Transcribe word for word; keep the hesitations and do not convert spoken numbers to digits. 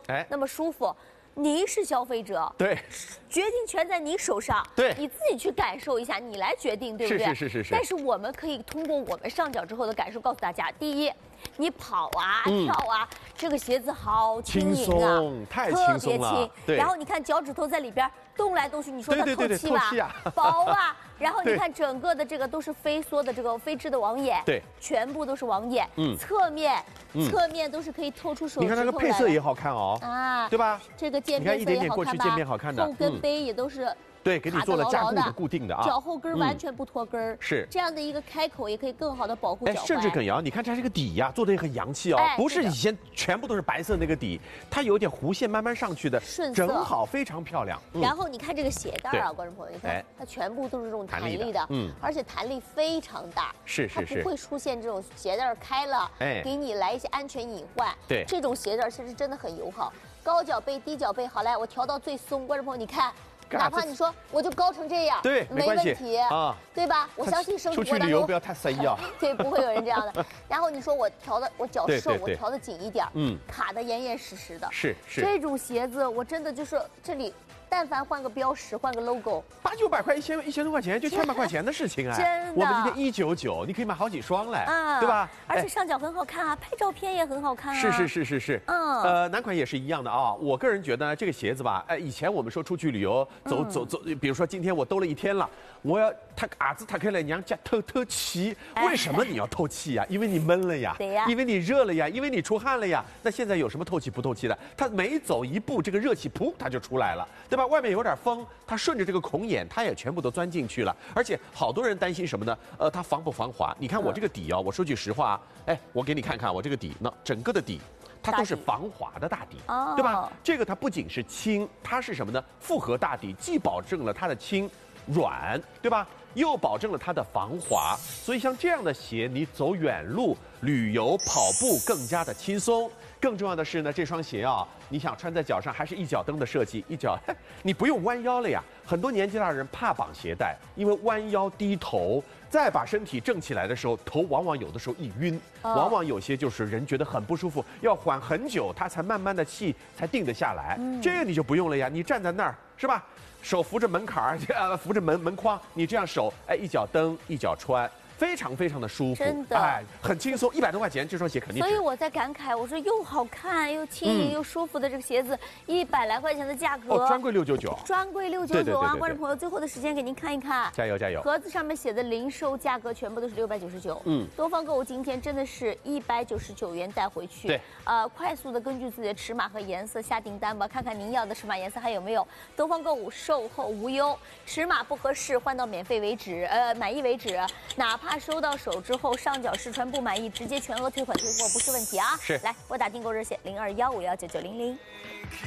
哎， 那么舒服。您是消费者， 对， 决定权在你手上， 对， 你自己去感受一下，你来决定，对不对？ 是是是是是。 但是我们可以通过我们上脚之后的感受告诉大家，第一，你跑啊、嗯、跳啊，这个鞋子好轻盈啊， 太轻松了， 特别轻。 对。 然后你看脚趾头在里边动来动去，你说它透气吧？ 透气啊， 薄啊。然后你看整个的这个都是飞缩的这个飞织的网眼， 对， 全部都是网眼。 嗯， 侧面，侧面都是可以透出手指头来。 你看它的配色也好看哦， 啊， 对吧？ 这个渐变色也好看吧？ 渐变好看的， 后跟杯也都是。 对，给你做了加固的、固定的啊， 脚后跟完全不脱跟儿， 是这样的一个开口，也可以更好的保护脚踝。 甚至耿瑶，你看它这个底呀，做的也很洋气哦，不是以前全部都是白色那个底，它有点弧线慢慢上去的， 顺色，正好非常漂亮。 然后你看这个鞋带啊，观众朋友，你看它全部都是这种弹力的，嗯，而且弹力非常大， 是是是， 它不会出现这种鞋带开了，哎，给你来一些安全隐患。 对， 这种鞋带其实真的很友好，高脚背、低脚背，好来，我调到最松，观众朋友你看。哪怕你说我就高成这样， 对， 没问题啊，对吧？我相信生活当中出去旅游不要太塞腰， 对，不会有人这样的。然后你说我调的，我脚瘦，我调的紧一点，嗯，卡的严严实实的， 是是。 这种鞋子我真的就是这里。但凡换个标识，换个 logo， 八九百块、一千一千多块钱，就千把块钱的事情哎。 真的， 我们今天一九九，你可以买好几双嘞，啊，对吧？ 而且上脚很好看啊，拍照片也很好看啊。 是是是是是，嗯，呃，男款也是一样的啊。我个人觉得这个鞋子吧，哎，以前我们说出去旅游走走走，比如说今天我兜了一天了，我要他儿子他开了娘家透透气，为什么你要透气呀？因为你闷了呀， 对呀， 因为你热了呀，因为你出汗了呀。那现在有什么透气不透气的？它每走一步，这个热气噗它就出来了，对吧？外面有点风。它顺着这个孔眼，它也全部都钻进去了。而且好多人担心什么呢？呃，它防不防滑？你看我这个底啊，我说句实话啊，哎，我给你看看我这个底，那整个的底，它都是防滑的大底，对吧？这个它不仅是轻，它是什么呢？复合大底，既保证了它的轻软，对吧？又保证了它的防滑。所以像这样的鞋，你走远路、旅游、跑步更加的轻松。更重要的是呢，这双鞋啊，你想穿在脚上还是一脚蹬的设计，一脚你不用弯腰了呀。很多年纪大的人怕绑鞋带，因为弯腰低头，再把身体正起来的时候，头往往有的时候一晕，哦、往往有些就是人觉得很不舒服，要缓很久，他才慢慢的气才定得下来。嗯、这个你就不用了呀，你站在那儿是吧？手扶着门槛儿，呃，扶着门门框，你这样手，哎，一脚蹬，一脚穿。非常非常的舒服， 真的， 哎，很轻松，一百多块钱这双鞋肯定。 所以我在感慨，我说又好看又轻盈、嗯、又舒服的这个鞋子，一百来块钱的价格， 哦，专柜六九九， 专柜六九九啊！观众朋友，最后的时间给您看一看， 加油加油！ 盒子上面写的零售价格全部都是六百九十九，嗯，东方购物今天真的是一百九十九元带回去， 对， 呃，快速的根据自己的尺码和颜色下订单吧，看看您要的尺码颜色还有没有。东方购物售后无忧，尺码不合适换到免费为止，呃，满意为止，哪怕收到手。之后上脚试穿不满意，直接全额退款退货不是问题啊！ 是， 来拨打订购热线零二幺五幺九九零零。